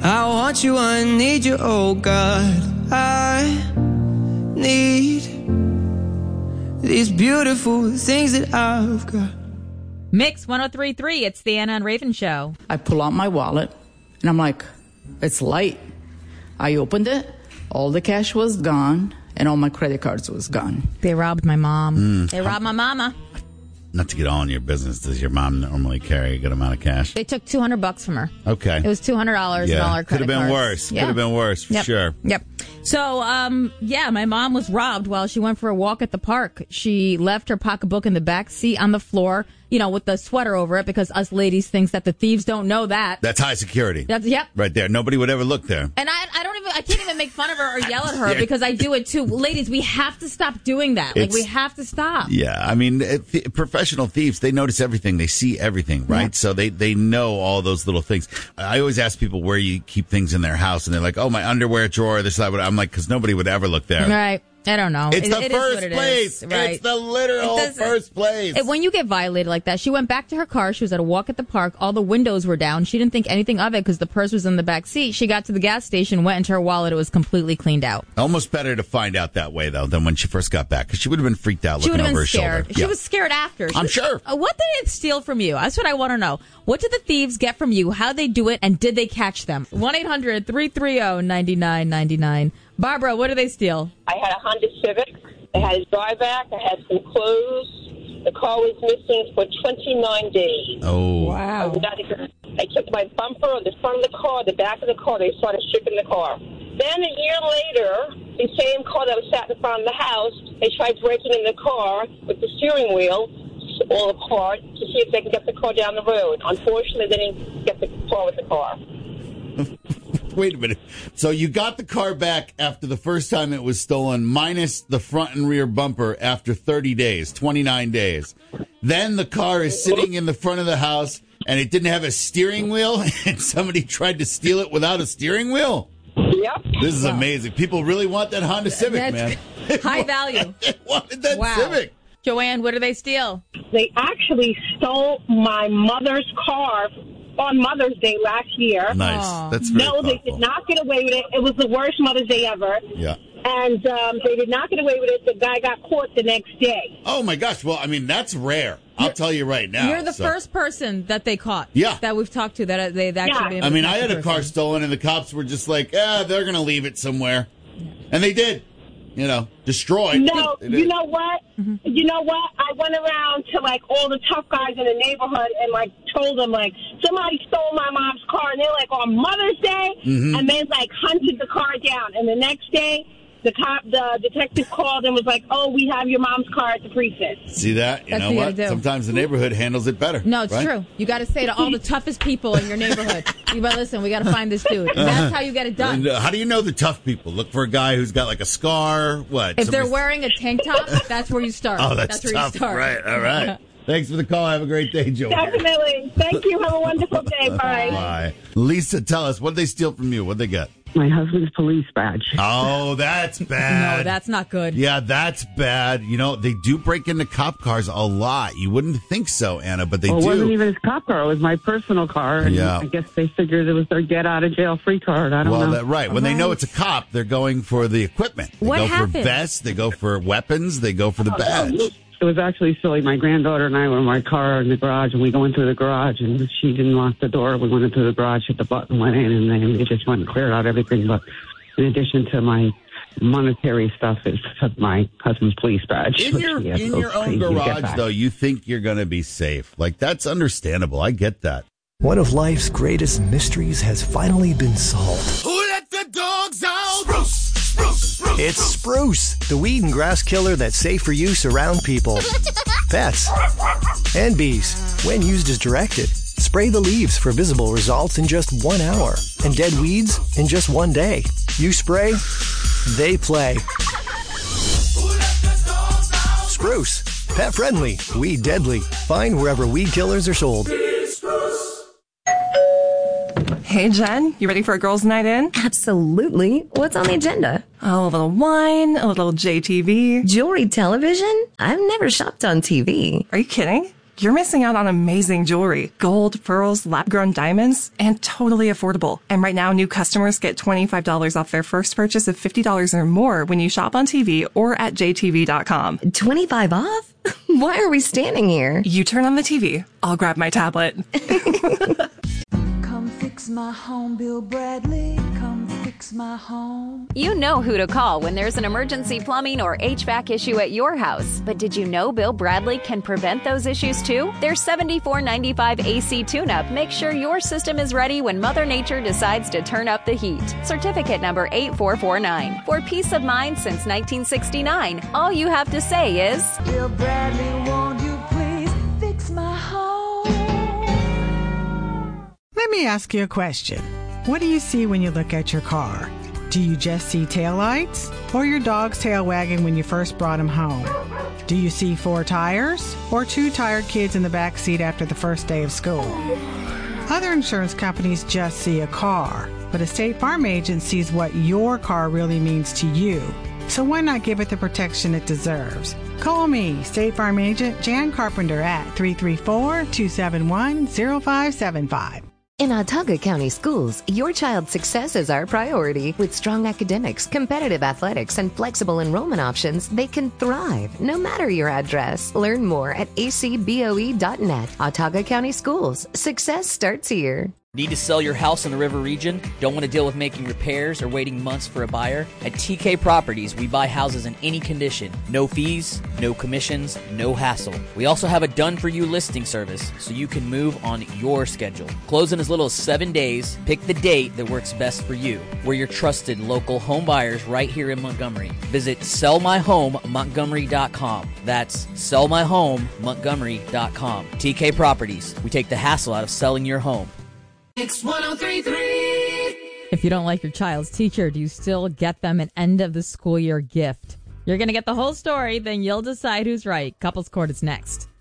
I want you, I need you, oh God. I need these beautiful things that I've got. Mix 103.3, it's the Anna and Raven Show. I pull out my wallet, and I'm like, it's light. I opened it, all the cash was gone, and all my credit cards was gone. They robbed my mom. They robbed my mama. Not to get all in your business, does your mom normally carry a good amount of cash? They took $200 from her. Okay. It was $200 in all her credit cards. Could have been worse. Yeah. Could have been worse, for sure. Yep. So, my mom was robbed while she went for a walk at the park. She left her pocketbook in the back seat on the floor, with the sweater over it, because us ladies thinks that the thieves don't know that. That's high security. Yep. Right there. Nobody would ever look there. And I can't even make fun of her or yell at her because I do it too. Ladies, we have to stop doing that. We have to stop. Yeah. I mean, professional thieves, they notice everything. They see everything, right? Yeah. So they know all those little things. I always ask people where you keep things in their house, and they're like, oh, my underwear drawer, this, that. I'm like, because nobody would ever look there. Right. I don't know. It's the first place. Right. It's the literal first place. When you get violated like that, she went back to her car. She was at a walk at the park. All the windows were down. She didn't think anything of it because the purse was in the back seat. She got to the gas station, went into her wallet. It was completely cleaned out. Almost better to find out that way, though, than when she first got back, because she would have been freaked out looking over her shoulder. She was scared after. I'm sure. What did it steal from you? That's what I want to know. What did the thieves get from you? How'd they do it? And did they catch them? 1-800-330-9999. Barbara, what did they steal? I had a Honda Civic. I had a dryback. I had some clothes. The car was missing for 29 days. Oh. Wow. I took my bumper, the front of the car, the back of the car. They started stripping the car. Then a year later, the same car that was sat in front of the house, they tried breaking in the car with the steering wheel all apart to see if they could get the car down the road. Unfortunately, they didn't get the car with the car. Wait a minute. So you got the car back after the first time it was stolen, minus the front and rear bumper after 30 days, 29 days. Then the car is sitting in the front of the house, and it didn't have a steering wheel, and somebody tried to steal it without a steering wheel? Yep. This is amazing. People really want that Honda Civic, man. High value. They wanted that Civic. Joanne, what did they steal? They actually stole my mother's car on Mother's Day last year. Nice. That's very thoughtful. They did not get away with it. It was the worst Mother's Day ever. Yeah. And they did not get away with it. The guy got caught the next day. Oh, my gosh. Well, I mean, that's rare. I'll tell you right now. You're the first person that they caught. Yeah. That we've talked to. That they've actually been able I mean, to I had a car stolen, and the cops were just like, they're going to leave it somewhere. And they did. Destroyed. No, you know what? Mm-hmm. You know what? I went around to, all the tough guys in the neighborhood and, told them, somebody stole my mom's car. And they're on Mother's Day. Mm-hmm. And they, hunted the car down. And the next day, the detective called and was like, oh, we have your mom's car at the precinct. See that? You know what? Sometimes the neighborhood handles it better. No, it's true. You got to say to all the toughest people in your neighborhood, listen, we got to find this dude. That's how you get it done. And, how do you know the tough people? Look for a guy who's got a scar. What? If they're wearing a tank top, that's where you start. Oh, that's where tough. You start. Right. All right. Thanks for the call. Have a great day, Joe. Definitely. Thank you. Have a wonderful day. Bye. Bye. Lisa, tell us, what did they steal from you? What did they get? My husband's police badge. Oh, that's bad. No, that's not good. Yeah, that's bad. They do break into cop cars a lot. You wouldn't think so, Anna, but they do. It wasn't even his cop car. It was my personal car. And yeah. I guess they figured it was their get-out-of-jail-free card. I don't know. Right. When they know it's a cop, they're going for the equipment. They go for vests. They go for weapons. They go for the badge. It was actually silly. My granddaughter and I were in my car in the garage, and we go into the garage, and she didn't lock the door. We went into the garage, hit the button, went in, and then they just went and cleared out everything. But in addition to my monetary stuff, is my husband's police badge. In your own garage, though, you think you're going to be safe. That's understandable. I get that. One of life's greatest mysteries has finally been solved. Who let the dogs out? Spruce! It's Spruce, the weed and grass killer that's safe for use around people, pets, and bees. When used as directed, spray the leaves for visible results in just 1 hour and dead weeds in just 1 day. You spray, they play. Spruce, pet friendly, weed deadly. Find wherever weed killers are sold. Hey, Jen, you ready for a girls' night in? Absolutely. What's on the agenda? Oh, a little wine, a little JTV. Jewelry television? I've never shopped on TV. Are you kidding? You're missing out on amazing jewelry, gold, pearls, lab-grown diamonds, and totally affordable. And right now, new customers get $25 off their first purchase of $50 or more when you shop on TV or at jtv.com. 25 off? Why are we standing here? You turn on the TV. I'll grab my tablet. Come fix my home, Bill Bradley. Come fix my home. You know who to call when there's an emergency plumbing or HVAC issue at your house. But did you know Bill Bradley can prevent those issues too? Their $74.95 AC tune-up makes sure your system is ready when Mother Nature decides to turn up the heat. Certificate number 8449. For peace of mind since 1969, all you have to say is, Bill Bradley, won't you please fix my home? Let me ask you a question. What do you see when you look at your car? Do you just see taillights or your dog's tail wagging when you first brought him home? Do you see 4 tires or 2 tired kids in the back seat after the first day of school? Other insurance companies just see a car, but a State Farm agent sees what your car really means to you. So why not give it the protection it deserves? Call me, State Farm agent Jan Carpenter at 334-271-0575. In Autauga County Schools, your child's success is our priority. With strong academics, competitive athletics, and flexible enrollment options, they can thrive no matter your address. Learn more at acboe.net. Autauga County Schools. Success starts here. Need to sell your house in the River Region? Don't want to deal with making repairs or waiting months for a buyer? At TK Properties, we buy houses in any condition. No fees, no commissions, no hassle. We also have a done-for-you listing service, so you can move on your schedule. Close in as little as 7 days. Pick the date that works best for you. We're your trusted local home buyers right here in Montgomery. Visit sellmyhomemontgomery.com. That's sellmyhomemontgomery.com. TK Properties. We take the hassle out of selling your home. It's 103.3. If you don't like your child's teacher, do you still get them an end of the school year gift? You're going to get the whole story, then you'll decide who's right. Couples Court is next.